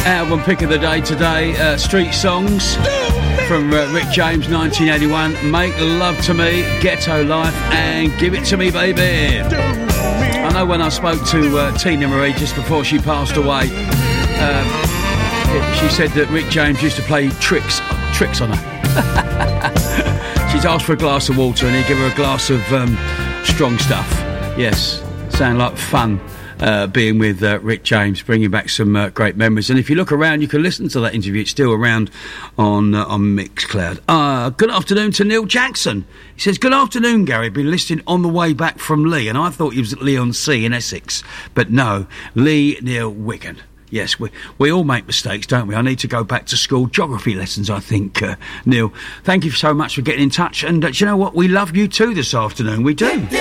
Album pick of the day today, Street Songs from Rick James, 1981. Make Love to Me, Ghetto Life, and Give It to Me, Baby. I know when I spoke to Tina Marie just before she passed away, she said that Rick James used to play tricks on her. She'd ask for a glass of water and he'd give her a glass of strong stuff. Yes, sound like fun. Being with Rick James, bringing back some great memories. And if you look around, you can listen to that interview. It's still around on Mixcloud. Good afternoon to Neil Jackson. He says, good afternoon, Gary. Been listening on the way back from Lee, and I thought he was at Leigh-on-Sea in Essex. But no, Lee near Wigan. Yes, we all make mistakes, don't we? I need to go back to school. Geography lessons, I think, Neil. Thank you so much for getting in touch. And do you know what? We love you too this afternoon. We do.